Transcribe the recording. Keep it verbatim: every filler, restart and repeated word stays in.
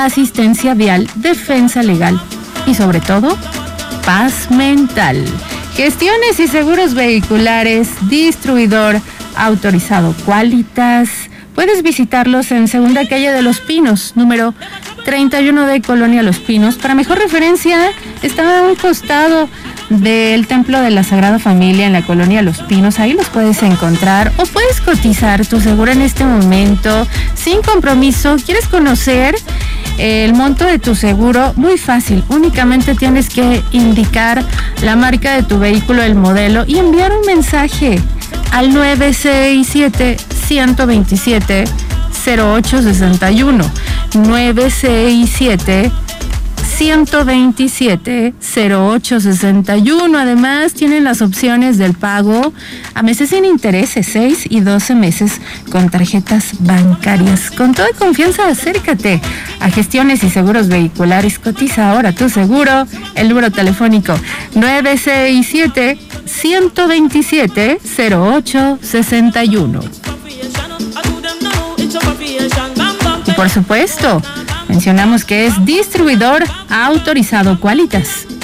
asistencia vial, defensa legal y sobre todo, paz mental. Gestiones y seguros vehiculares, distribuidor autorizado Qualitas. Puedes visitarlos en Segunda Calle de Los Pinos, número treinta y uno de Colonia Los Pinos. Para mejor referencia, está a un costado del Templo de la Sagrada Familia en la Colonia Los Pinos. Ahí los puedes encontrar o puedes cotizar tu seguro en este momento sin compromiso. ¿Quieres conocer el monto de tu seguro? Muy fácil, únicamente tienes que indicar la marca de tu vehículo, el modelo y enviar un mensaje al nueve seis siete, uno dos siete, cero ocho seis uno, nueve seis siete, uno dos siete, cero ocho seis uno. Además, tienen las opciones del pago a meses sin intereses, seis y doce meses con tarjetas bancarias. Con toda confianza, acércate a Gestiones y Seguros Vehiculares. Cotiza ahora tu seguro. El número telefónico nueve seis siete, uno dos siete, cero ocho seis uno. Y por supuesto, mencionamos que es distribuidor autorizado Qualitas.